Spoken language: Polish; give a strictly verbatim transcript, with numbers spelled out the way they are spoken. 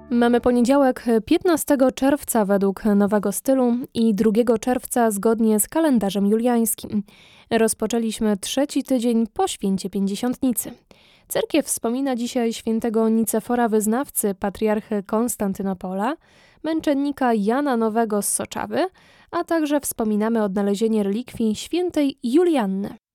Mamy poniedziałek, piętnastego czerwca według nowego stylu i drugiego czerwca zgodnie z kalendarzem juliańskim. Rozpoczęliśmy trzeci tydzień po święcie Pięćdziesiątnicy. Cerkiew wspomina dzisiaj świętego Nicefora Wyznawcy, patriarchę Konstantynopola, męczennika Jana Nowego z Soczawy, a także wspominamy odnalezienie relikwii świętej Julianny.